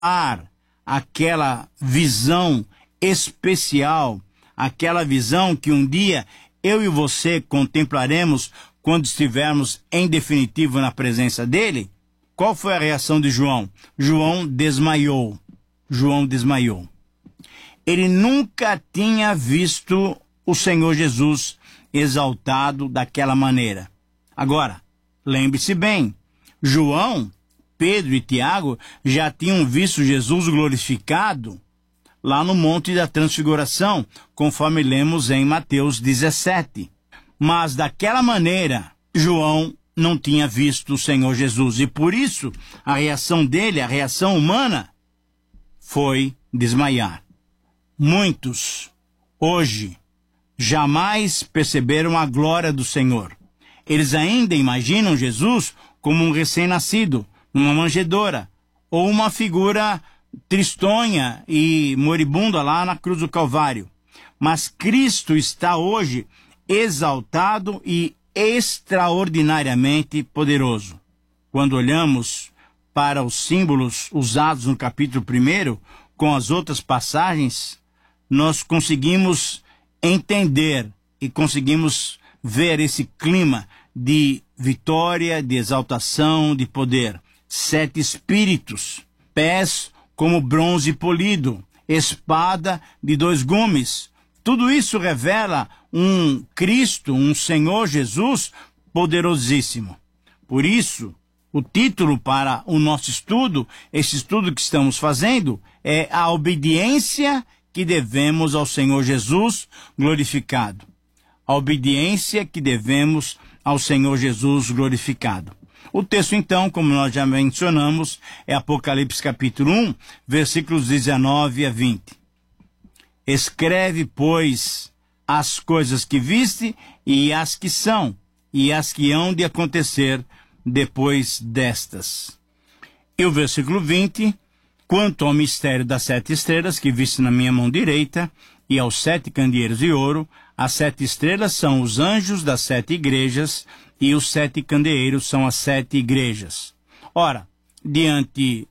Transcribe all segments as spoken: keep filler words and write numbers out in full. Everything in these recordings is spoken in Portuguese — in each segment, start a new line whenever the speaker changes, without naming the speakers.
aquela visão especial, aquela visão que um dia eu e você contemplaremos quando estivermos em definitivo na presença dele? Qual foi a reação de João? João desmaiou. João desmaiou. Ele nunca tinha visto o Senhor Jesus exaltado daquela maneira. Agora, lembre-se bem, João, Pedro e Tiago já tinham visto Jesus glorificado lá no Monte da Transfiguração, conforme lemos em Mateus dezessete. Mas daquela maneira, João não tinha visto o Senhor Jesus, e por isso a reação dele, a reação humana, foi desmaiar. Muitos, hoje, jamais perceberam a glória do Senhor. Eles ainda imaginam Jesus como um recém-nascido, numa manjedoura, ou uma figura tristonha e moribunda lá na cruz do Calvário. Mas Cristo está hoje exaltado e extraordinariamente poderoso. Quando olhamos para os símbolos usados no capítulo primeiro, com as outras passagens, nós conseguimos entender e conseguimos ver esse clima de vitória, de exaltação, de poder. Sete espíritos, pés como bronze polido, espada de dois gumes. Tudo isso revela um Cristo, um Senhor Jesus poderosíssimo. Por isso, o título para o nosso estudo, esse estudo que estamos fazendo, é a obediência que devemos ao Senhor Jesus glorificado. A obediência que devemos ao Senhor Jesus glorificado. O texto, então, como nós já mencionamos, é Apocalipse capítulo um, versículos dezenove a vinte. Escreve, pois, as coisas que viste e as que são, e as que hão de acontecer depois destas. E o versículo vinte, quanto ao mistério das sete estrelas que viste na minha mão direita, e aos sete candeeiros de ouro, as sete estrelas são os anjos das sete igrejas, e os sete candeeiros são as sete igrejas. Ora, diante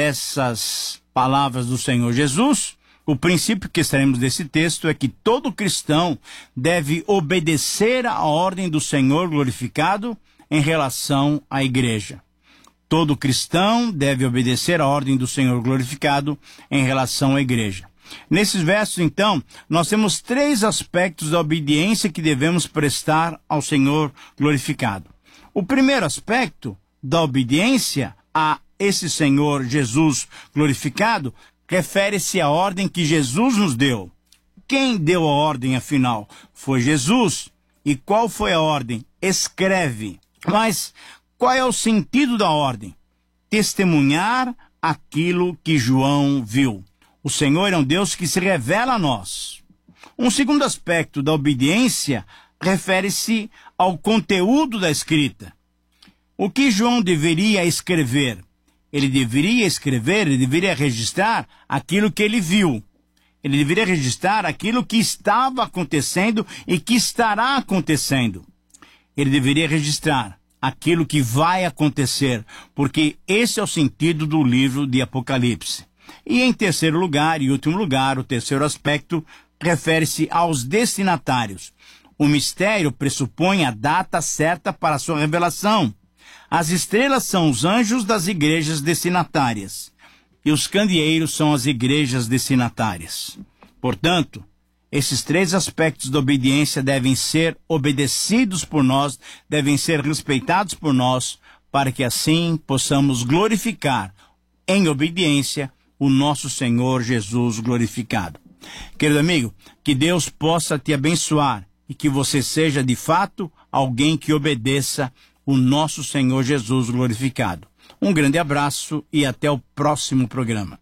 dessas palavras do Senhor Jesus, o princípio que extraímos desse texto é que todo cristão deve obedecer à ordem do Senhor glorificado em relação à igreja. Todo cristão deve obedecer à ordem do Senhor glorificado em relação à igreja. Nesses versos, então, nós temos três aspectos da obediência que devemos prestar ao Senhor glorificado. O primeiro aspecto da obediência a esse Senhor Jesus glorificado refere-se à ordem que Jesus nos deu. Quem deu a ordem, afinal? Foi Jesus. E qual foi a ordem? Escreve. Mas qual é o sentido da ordem? Testemunhar aquilo que João viu. O Senhor é um Deus que se revela a nós. Um segundo aspecto da obediência refere-se ao conteúdo da escrita. O que João deveria escrever? Ele deveria escrever, ele deveria registrar aquilo que ele viu. Ele deveria registrar aquilo que estava acontecendo e que estará acontecendo. Ele deveria registrar aquilo que vai acontecer, porque esse é o sentido do livro de Apocalipse. E em terceiro lugar, e último lugar, o terceiro aspecto refere-se aos destinatários. O mistério pressupõe a data certa para a sua revelação. As estrelas são os anjos das igrejas destinatárias, e os candeeiros são as igrejas destinatárias. Portanto, esses três aspectos da obediência devem ser obedecidos por nós, devem ser respeitados por nós, para que assim possamos glorificar em obediência o nosso Senhor Jesus glorificado. Querido amigo, que Deus possa te abençoar e que você seja de fato alguém que obedeça o nosso Senhor Jesus glorificado. Um grande abraço e até o próximo programa.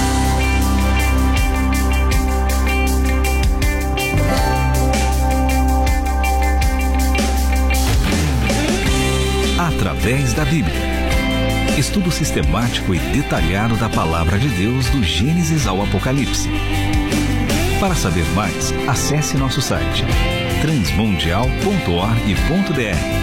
Através da Bíblia. Estudo sistemático e detalhado da Palavra de Deus do Gênesis ao Apocalipse. Para saber mais, acesse nosso site transmundial ponto org ponto br.